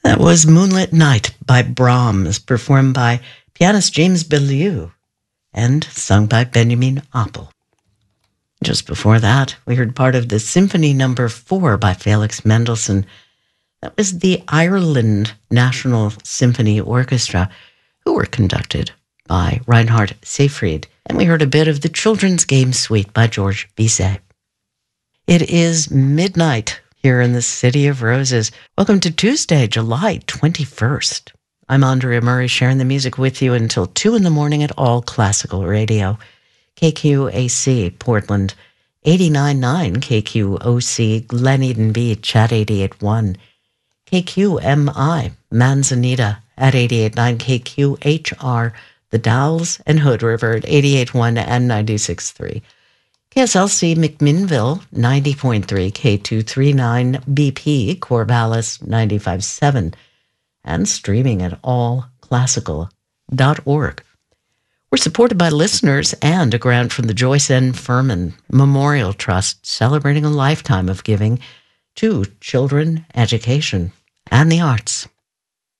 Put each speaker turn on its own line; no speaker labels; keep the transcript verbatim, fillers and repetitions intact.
That was Moonlit Night by Brahms, performed by pianist James Beaulieu and sung by Benjamin Oppel. Just before that, we heard part of the Symphony Number Four by Felix Mendelssohn. That was the Ireland National Symphony Orchestra, who were conducted by Reinhard Seyfried. And we heard a bit of the Children's Game Suite by Georges Bizet. It is midnight here in the City of Roses. Welcome to Tuesday, July twenty-first. I'm Andrea Murray, sharing the music with you until two in the morning at All Classical Radio. K Q A C, Portland, eighty-nine point nine, K Q O C, Glen Eden Beach at eighty-eight point one, K Q M I, Manzanita at eighty-eight point nine, K Q H R, The Dalles and Hood River at eighty-eight point one and ninety-six point three. K S L C McMinnville, ninety point three, K two thirty-nine B P, Corvallis, ninety-five point seven, and streaming at all classical dot org. We're supported by listeners and a grant from the Joyce N. Furman Memorial Trust, celebrating a lifetime of giving to children, education, and the arts.